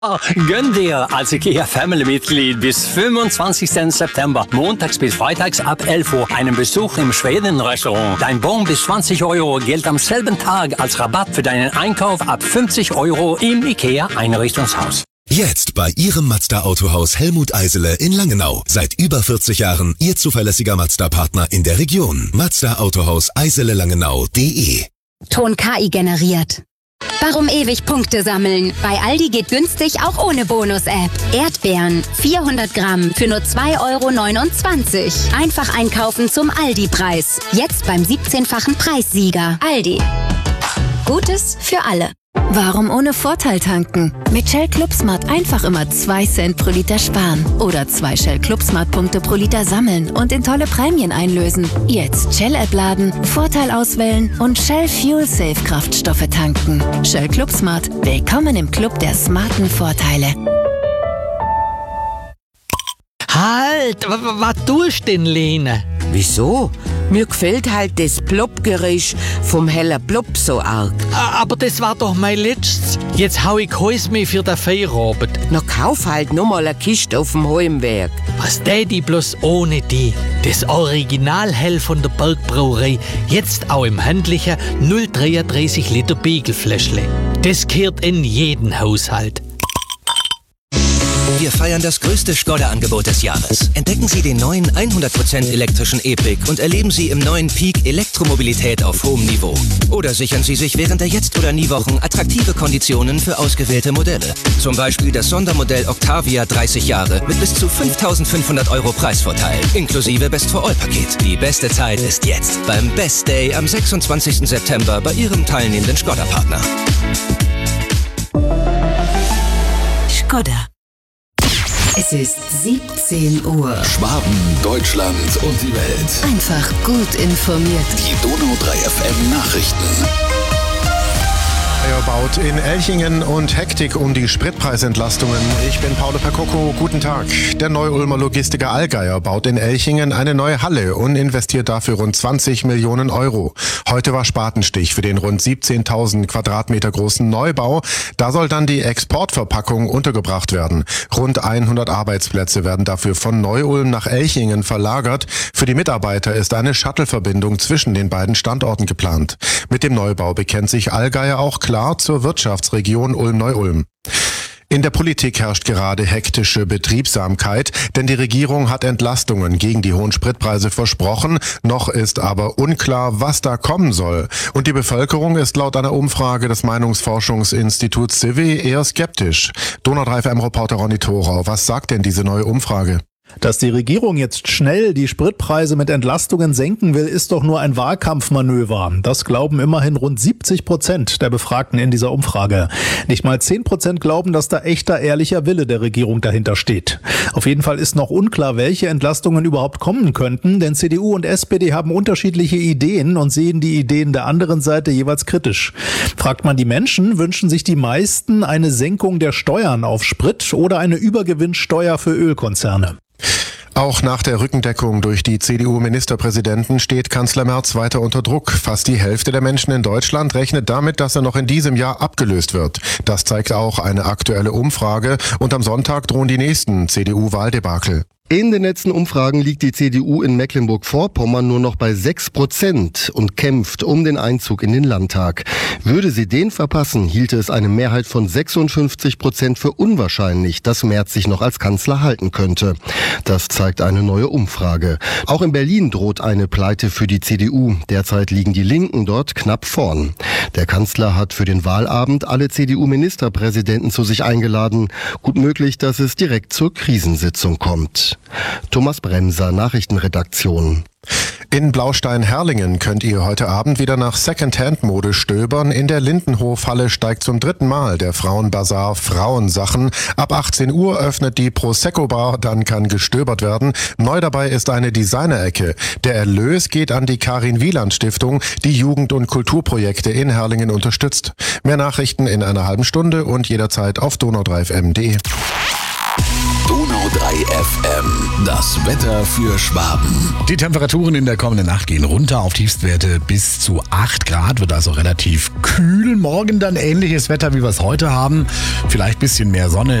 Gönn dir als IKEA Family-Mitglied bis 25. September montags bis freitags ab 11 Uhr einen Besuch im Schweden-Restaurant. Dein Bon bis 20 Euro gilt am selben Tag als Rabatt für deinen Einkauf ab 50 Euro im IKEA Einrichtungshaus. Jetzt bei Ihrem Mazda-Autohaus Helmut Eisele in Langenau. Seit über 40 Jahren Ihr zuverlässiger Mazda-Partner in der Region. Mazda-Autohaus eisele-langenau.de. Ton KI generiert. Warum ewig Punkte sammeln? Bei Aldi geht günstig auch ohne Bonus-App. Erdbeeren, 400 Gramm für nur 2,29 €. Einfach einkaufen zum Aldi-Preis. Jetzt beim 17-fachen Preissieger. Aldi. Gutes für alle. Warum ohne Vorteil tanken? Mit Shell ClubSmart einfach immer 2 Cent pro Liter sparen. Oder 2 Shell ClubSmart-Punkte pro Liter sammeln und in tolle Prämien einlösen. Jetzt Shell-App laden, Vorteil auswählen und Shell Fuel Safe Kraftstoffe tanken. Shell ClubSmart. Willkommen im Club der smarten Vorteile. Halt, was tust du denn, Lene? Wieso? Mir gefällt halt das Ploppgeräusch vom heller Plopp so arg. Aber das war doch mein letztes. Jetzt hau ich Häus mehr für den Feierabend. Na, kauf halt nur mal eine Kiste auf dem Heimwerk. Was tät ich bloß ohne die? Das Originalhell von der Bergbrauerei. Jetzt auch im handlichen 0,33 Liter Biegelfläschle. Das gehört in jeden Haushalt. Wir feiern das größte Skoda-Angebot des Jahres. Entdecken Sie den neuen 100% elektrischen E-Pick und erleben Sie im neuen Peak Elektromobilität auf hohem Niveau. Oder sichern Sie sich während der Jetzt- oder Nie-Wochen attraktive Konditionen für ausgewählte Modelle. Zum Beispiel das Sondermodell Octavia 30 Jahre mit bis zu 5.500 € Preisvorteil, inklusive Best-for-All-Paket. Die beste Zeit ist jetzt beim Best Day am 26. September bei Ihrem teilnehmenden Skoda-Partner. Skoda. Es ist 17 Uhr. Schwaben, Deutschland und die Welt. Einfach gut informiert. Die Donau 3 FM Nachrichten. Baut in Elchingen und Hektik um die Spritpreisentlastungen. Ich bin Paolo Percocco, guten Tag. Der Neu-Ulmer Logistiker Allgeier baut in Elchingen eine neue Halle und investiert dafür rund 20 Millionen €. Heute war Spatenstich für den rund 17.000 Quadratmeter großen Neubau. Da soll dann die Exportverpackung untergebracht werden. Rund 100 Arbeitsplätze werden dafür von Neu-Ulm nach Elchingen verlagert. Für die Mitarbeiter ist eine Shuttle-Verbindung zwischen den beiden Standorten geplant. Mit dem Neubau bekennt sich Allgeier auch klar zur Wirtschaftsregion Ulm-Neu-Ulm. In der Politik herrscht gerade hektische Betriebsamkeit, denn die Regierung hat Entlastungen gegen die hohen Spritpreise versprochen. Noch ist aber unklar, was da kommen soll. Und die Bevölkerung ist laut einer Umfrage des Meinungsforschungsinstituts CIVI eher skeptisch. Donau 3 FM-Reporter Ronny Thorau, was sagt denn diese neue Umfrage? Dass die Regierung jetzt schnell die Spritpreise mit Entlastungen senken will, ist doch nur ein Wahlkampfmanöver. Das glauben immerhin rund 70% der Befragten in dieser Umfrage. Nicht mal 10% glauben, dass da echter, ehrlicher Wille der Regierung dahinter steht. Auf jeden Fall ist noch unklar, welche Entlastungen überhaupt kommen könnten, denn CDU und SPD haben unterschiedliche Ideen und sehen die Ideen der anderen Seite jeweils kritisch. Fragt man die Menschen, wünschen sich die meisten eine Senkung der Steuern auf Sprit oder eine Übergewinnsteuer für Ölkonzerne. Auch nach der Rückendeckung durch die CDU-Ministerpräsidenten steht Kanzler Merz weiter unter Druck. Fast die Hälfte der Menschen in Deutschland rechnet damit, dass er noch in diesem Jahr abgelöst wird. Das zeigt auch eine aktuelle Umfrage. Und am Sonntag drohen die nächsten CDU-Wahldebakel. In den letzten Umfragen liegt die CDU in Mecklenburg-Vorpommern nur noch bei 6% und kämpft um den Einzug in den Landtag. Würde sie den verpassen, hielte es eine Mehrheit von 56% für unwahrscheinlich, dass Merz sich noch als Kanzler halten könnte. Das zeigt eine neue Umfrage. Auch in Berlin droht eine Pleite für die CDU. Derzeit liegen die Linken dort knapp vorn. Der Kanzler hat für den Wahlabend alle CDU-Ministerpräsidenten zu sich eingeladen. Gut möglich, dass es direkt zur Krisensitzung kommt. Thomas Bremser, Nachrichtenredaktion. In Blaustein-Herrlingen könnt ihr heute Abend wieder nach Secondhand-Mode stöbern. In der Lindenhofhalle steigt zum 3. Mal der Frauenbazar Frauensachen. Ab 18 Uhr öffnet die Prosecco-Bar, dann kann gestöbert werden. Neu dabei ist eine Designerecke. Der Erlös geht an die Karin-Wieland-Stiftung, die Jugend- und Kulturprojekte in Herrlingen unterstützt. Mehr Nachrichten in einer halben Stunde und jederzeit auf donau3fm.de. Donau 103 FM. Das Wetter für Schwaben. Die Temperaturen in der kommenden Nacht gehen runter auf Tiefstwerte bis zu 8 Grad. Wird also relativ kühl. Morgen dann ähnliches Wetter, wie wir es heute haben. Vielleicht ein bisschen mehr Sonne.